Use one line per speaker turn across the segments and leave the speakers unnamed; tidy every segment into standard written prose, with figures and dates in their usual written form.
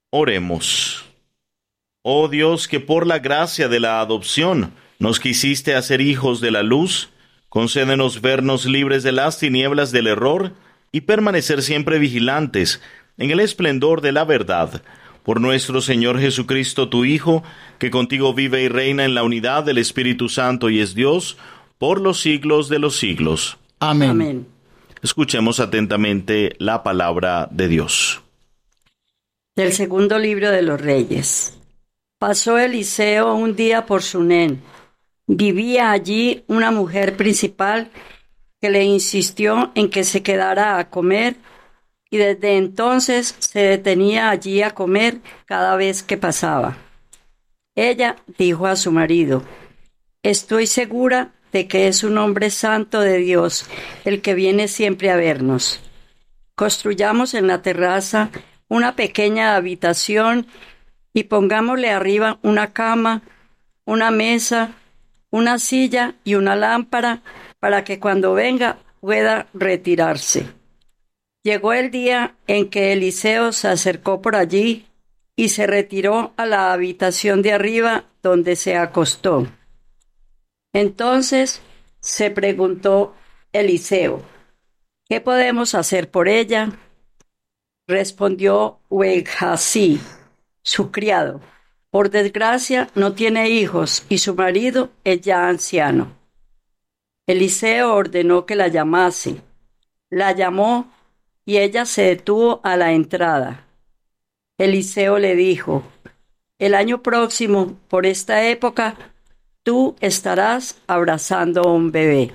Oremos. Oh Dios, que por la gracia de la adopción nos quisiste hacer hijos de la luz, concédenos vernos libres de las tinieblas del error y permanecer siempre vigilantes en el esplendor de la verdad. Por nuestro Señor Jesucristo, tu Hijo, que contigo vive y reina en la unidad del Espíritu Santo y es Dios, por los siglos de los siglos.
Amén.
Amén.
Escuchemos atentamente la palabra de Dios.
Del segundo libro de los Reyes. Pasó Eliseo un día por Sunén. Vivía allí una mujer principal que le insistió en que se quedara a comer, y desde entonces se detenía allí a comer cada vez que pasaba. Ella dijo a su marido: «Estoy segura de que es un hombre santo de Dios el que viene siempre a vernos. Construyamos en la terraza una pequeña habitación y pongámosle arriba una cama, una mesa, una silla y una lámpara para que cuando venga pueda retirarse». Llegó el día en que Eliseo se acercó por allí y se retiró a la habitación de arriba, donde se acostó. Entonces se preguntó Eliseo: «¿Qué podemos hacer por ella?». Respondió Gehazi, su criado: «Por desgracia no tiene hijos y su marido es ya anciano». Eliseo ordenó que la llamase. La llamó y ella se detuvo a la entrada. Eliseo le dijo: «El año próximo, por esta época, tú estarás abrazando a un bebé».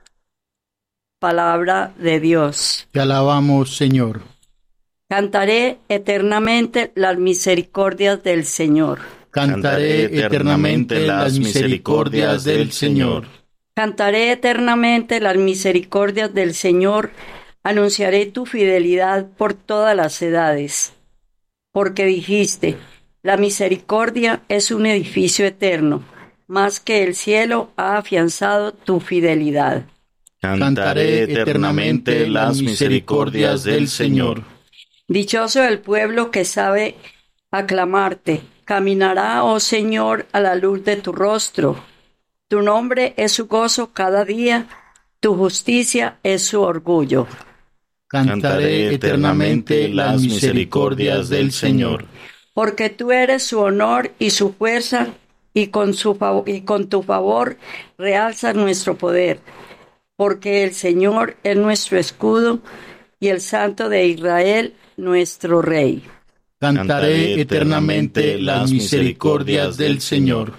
Palabra de Dios.
Te alabamos, Señor.
Cantaré eternamente las misericordias del Señor.
Cantaré eternamente las misericordias del Señor.
Cantaré eternamente las misericordias del Señor. Anunciaré tu fidelidad por todas las edades. Porque dijiste: «La misericordia es un edificio eterno, más que el cielo ha afianzado tu fidelidad».
Cantaré eternamente las misericordias del Señor.
Dichoso el pueblo que sabe aclamarte. Caminará, oh Señor, a la luz de tu rostro. Tu nombre es su gozo cada día, tu justicia es su orgullo.
Cantaré eternamente las misericordias del Señor.
Porque tú eres su honor y su fuerza, y con tu favor realzas nuestro poder. Porque el Señor es nuestro escudo, y el Santo de Israel nuestro Rey.
Cantaré eternamente las misericordias del Señor.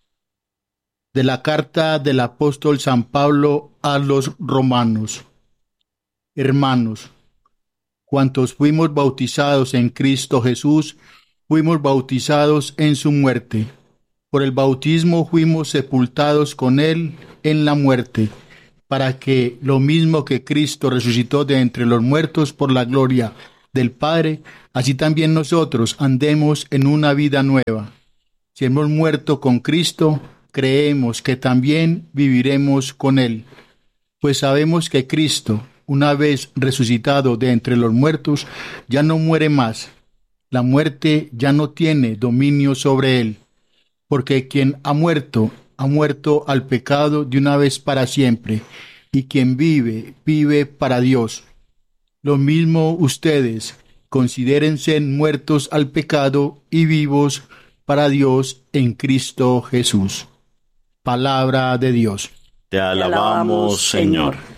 De la carta del apóstol San Pablo a los romanos. Hermanos, cuantos fuimos bautizados en Cristo Jesús, fuimos bautizados en su muerte. Por el bautismo fuimos sepultados con él en la muerte, para que, lo mismo que Cristo resucitó de entre los muertos por la gloria del Padre, así también nosotros andemos en una vida nueva. Si hemos muerto con Cristo, creemos que también viviremos con él. Pues sabemos que Cristo, una vez resucitado de entre los muertos, ya no muere más. La muerte ya no tiene dominio sobre él, porque quien ha muerto al pecado de una vez para siempre, y quien vive, vive para Dios. Lo mismo ustedes, considérense muertos al pecado y vivos para Dios en Cristo Jesús. Palabra de Dios.
Te alabamos, Señor.